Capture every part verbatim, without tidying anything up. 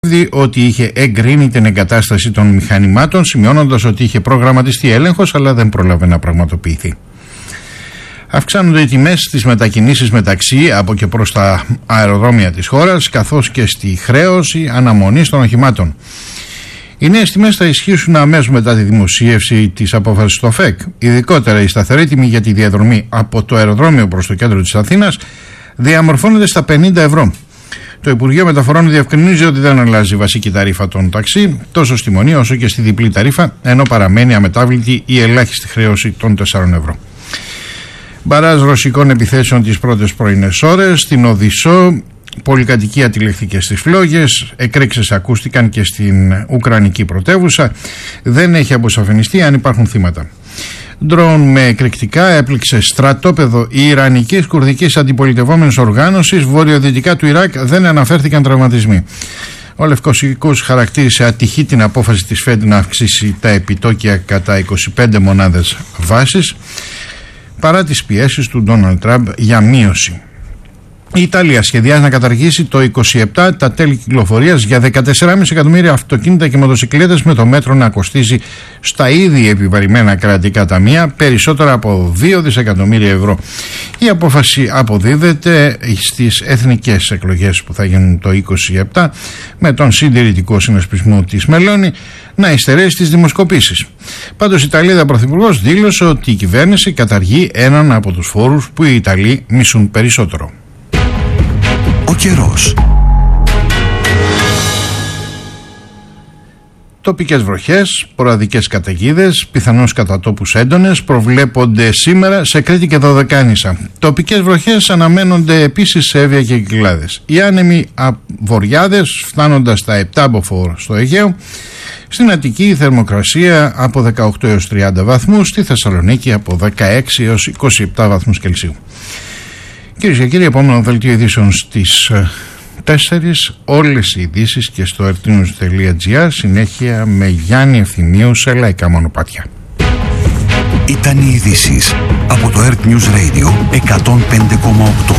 ότι είχε εγκρίνει την εγκατάσταση των μηχανημάτων, σημειώνοντας ότι είχε προγραμματιστεί έλεγχος αλλά δεν πρόλαβε να πραγματοποιηθεί. Αυξάνονται οι τιμές στις μετακινήσεις μεταξύ από και προς τα αεροδρόμια της χώρας, καθώς και στη χρέωση αναμονής των οχημάτων. Οι νέες τιμές θα ισχύσουν αμέσως μετά τη δημοσίευση της απόφασης του ΟΦΕΚ. Ειδικότερα η σταθερή τιμή για τη διαδρομή από το αεροδρόμιο προς το κέντρο της Αθήνας διαμορφώνεται στα πενήντα ευρώ. Το Υπουργείο Μεταφορών διευκρινίζει ότι δεν αλλάζει η βασική ταρίφα των ταξί, τόσο στη μονή όσο και στη διπλή ταρίφα, ενώ παραμένει αμετάβλητη η ελάχιστη χρέωση των τεσσάρων ευρώ. Μπαράζ ρωσικών επιθέσεων τις πρώτες πρωινές ώρες. Στην Οδυσσό, πολυκατοικία τυλιχθήκε στις φλόγες, εκρήξεις ακούστηκαν και στην Ουκρανική πρωτεύουσα. Δεν έχει αποσαφινιστεί αν υπάρχουν θύματα. Ντρόουν με εκρηκτικά έπληξε στρατόπεδο Ιρανικής Κουρδικής Αντιπολιτευόμενης Οργάνωσης βορειοδυτικά του Ιράκ, δεν αναφέρθηκαν τραυματισμοί. Ο Λευκός Οίκος χαρακτήρισε ατυχή την απόφαση της ΦΕΔ να αυξήσει τα επιτόκια κατά είκοσι πέντε μονάδες βάσης, παρά τις πιέσεις του Ντόναλντ Τραμπ για μείωση. Η Ιταλία σχεδιάζει να καταργήσει το είκοσι επτά τα τέλη κυκλοφορίας για δεκατέσσερα κόμμα πέντε εκατομμύρια αυτοκίνητα και μοτοσικλέτες, με το μέτρο να κοστίζει στα ήδη επιβαρημένα κρατικά ταμεία περισσότερα από δύο δισεκατομμύρια ευρώ. Η απόφαση αποδίδεται στις εθνικές εκλογές που θα γίνουν το είκοσι επτά, με τον συντηρητικό συνασπισμό της Μελώνη να υστερέσει τις δημοσκοπήσεις. Πάντως η Ιταλίδα Πρωθυπουργός δήλωσε ότι η κυβέρνηση καταργεί έναν από τους φόρους που οι Ιταλοί μισούν περισσότερο. Ο καιρός. Τοπικές βροχές, ποραδικές καταιγίδες, πιθανώς κατά τόπους έντονες προβλέπονται σήμερα σε Κρήτη και Δωδεκάνησα. Τοπικές βροχές αναμένονται επίσης σε Εύβοια και Κυκλάδες. Οι άνεμοι βοριάδες φτάνοντας στα επτά μποφόρ στο Αιγαίο. Στην Αττική η θερμοκρασία από δεκαοκτώ έως τριάντα βαθμούς, στη Θεσσαλονίκη από δεκαέξι έως είκοσι επτά βαθμούς Κελσίου. Κυρίες και κύριοι, επόμενο δελτίο ειδήσεων στις τέσσερις, όλες οι ειδήσεις και στο ertnews τελεία gr, συνέχεια με Γιάννη Ευθυμίου σε λαϊκά μονοπάτια. Ήταν οι ειδήσεις από το Earth News Radio εκατόν πέντε κόμμα οκτώ.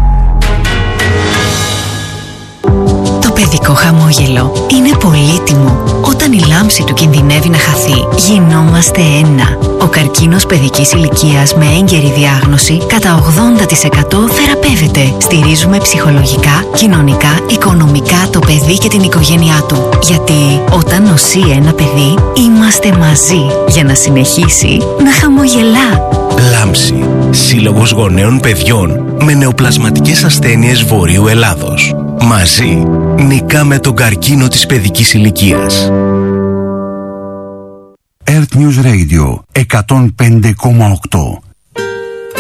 Το παιδικό χαμόγελο είναι πολύτιμο. Όταν η λάμψη του κινδυνεύει να χαθεί, γινόμαστε ένα. Ο καρκίνος παιδικής ηλικίας με έγκαιρη διάγνωση κατά ογδόντα τοις εκατό θεραπεύεται. Στηρίζουμε ψυχολογικά, κοινωνικά, οικονομικά το παιδί και την οικογένειά του. Γιατί όταν νοσεί ένα παιδί, είμαστε μαζί για να συνεχίσει να χαμογελά. Λάμψη. Σύλλογος Γονέων Παιδιών με νεοπλασματικές ασθένειες Βορείου Ελλάδος. Μαζί νικάμε τον καρκίνο της παιδικής ηλικίας. Earth News Radio εκατόν πέντε κόμμα οκτώ.